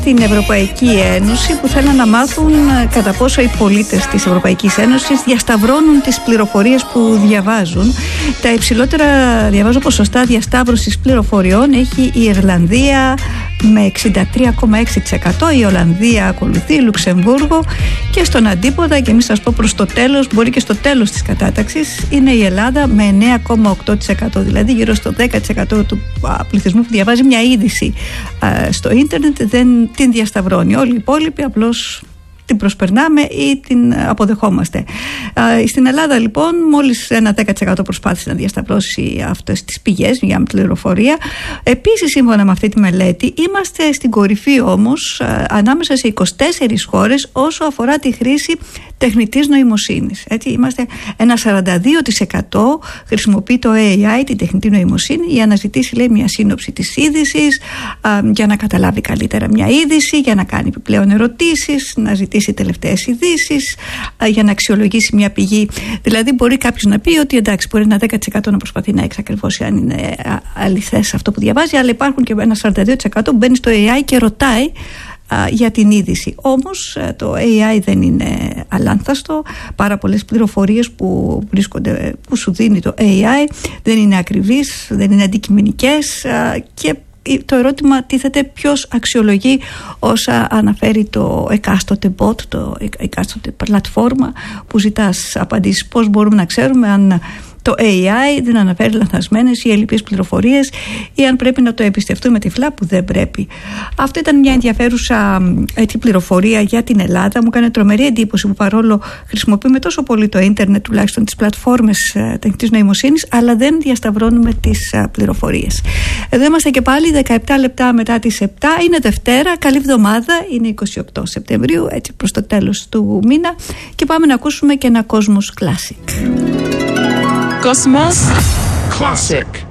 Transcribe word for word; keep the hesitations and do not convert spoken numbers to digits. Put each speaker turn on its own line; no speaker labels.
Την Ευρωπαϊκή Ένωση, που θέλουν να μάθουν κατά πόσο οι πολίτες της Ευρωπαϊκής Ένωσης διασταυρώνουν τις πληροφορίες που διαβάζουν. Τα υψηλότερα, διαβάζω, ποσοστά διασταύρωσης πληροφοριών έχει η Ιρλανδία με εξήντα τρία κόμμα έξι τοις εκατό, η Ολλανδία ακολουθεί, η Λουξεμβούργο, και στον αντίποδα, και μην σας πω προς το τέλος, μπορεί και στο τέλος της κατάταξης, είναι η Ελλάδα με εννέα κόμμα οκτώ τοις εκατό, δηλαδή γύρω στο δέκα τοις εκατό του πληθυσμού που διαβάζει μια είδηση στο ίντερνετ δεν την διασταυρώνει. Όλοι οι υπόλοιποι απλώς την προσπερνάμε ή την αποδεχόμαστε. Στην Ελλάδα, λοιπόν, μόλις ένα δέκα τοις εκατό προσπάθησε να διασταυρώσει αυτές τις πηγές για πληροφορία. Επίσης, σύμφωνα με αυτή τη μελέτη, είμαστε στην κορυφή όμως ανάμεσα σε είκοσι τέσσερις χώρες όσο αφορά τη χρήση τεχνητής νοημοσύνης. Έτσι, είμαστε ένα σαράντα δύο τοις εκατό χρησιμοποιεί το έι άι, την τεχνητή νοημοσύνη, για να ζητήσει, λέει, μια σύνοψη της είδησης, για να καταλάβει καλύτερα μια είδηση, για να κάνει επιπλέον ερωτήσεις, να ζητήσει τελευταίες ειδήσεις, για να αξιολογήσει μια πηγή. Δηλαδή, μπορεί κάποιος να πει ότι εντάξει, μπορεί ένα δέκα τοις εκατό να προσπαθεί να εξακριβώσει αν είναι αληθές αυτό που διαβάζει, αλλά υπάρχουν και ένα σαράντα δύο τοις εκατό που μπαίνει στο έι άι και ρωτάει για την είδηση. Όμως το έι άι δεν είναι αλάνθαστο. Πάρα πολλές πληροφορίες που βρίσκονται, που σου δίνει το έι άι, δεν είναι ακριβείς, δεν είναι αντικειμενικές, και το ερώτημα τίθεται ποιος αξιολογεί όσα αναφέρει το εκάστοτε bot, το εκάστοτε πλατφόρμα που ζητάς απαντήσεις. Πώς μπορούμε να ξέρουμε αν το έι άι δεν αναφέρει λανθασμένες ή ελλειπείς πληροφορίες, ή αν πρέπει να το εμπιστευτούμε τυφλά, που δεν πρέπει. Αυτό ήταν μια ενδιαφέρουσα έτσι, πληροφορία για την Ελλάδα. Μου έκανε τρομερή εντύπωση που, παρόλο χρησιμοποιούμε τόσο πολύ το ίντερνετ, τουλάχιστον τις πλατφόρμες τεχνητής νοημοσύνης, αλλά δεν διασταυρώνουμε τις πληροφορίες. Εδώ είμαστε και πάλι δεκαεπτά λεπτά μετά τις επτά. Είναι Δευτέρα, καλή εβδομάδα, είναι είκοσι οκτώ Σεπτεμβρίου, έτσι προς το τέλος του μήνα, και πάμε να ακούσουμε και ένα Cosmos Classic.
Cosmos Classic.